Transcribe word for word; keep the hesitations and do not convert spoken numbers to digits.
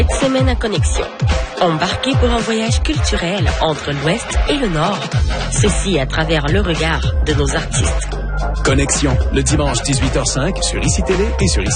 Cette semaine à Connexion. Embarquez pour un voyage culturel entre l'Ouest et le Nord. Ceci à travers le regard de nos artistes. Connexion, le dimanche dix-huit heures cinq sur I C I Télé et sur I C I